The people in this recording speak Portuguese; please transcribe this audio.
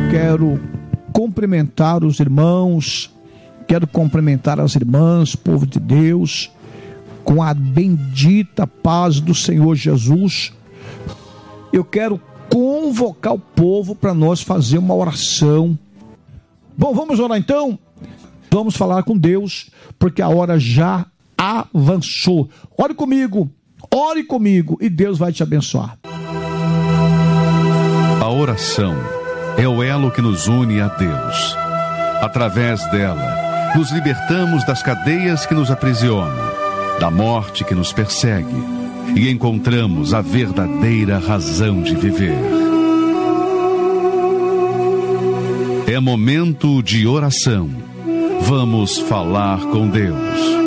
quero cumprimentar os irmãos, quero cumprimentar as irmãs, povo de Deus, com a bendita paz do Senhor Jesus. Eu quero convocar o povo para nós fazer uma oração. Bom, vamos orar então? Vamos falar com Deus, porque a hora já avançou. Ore comigo e Deus vai te abençoar. A oração é o elo que nos une a Deus. Através dela, nos libertamos das cadeias que nos aprisionam, da morte que nos persegue, e encontramos a verdadeira razão de viver. É momento de oração. Vamos falar com Deus.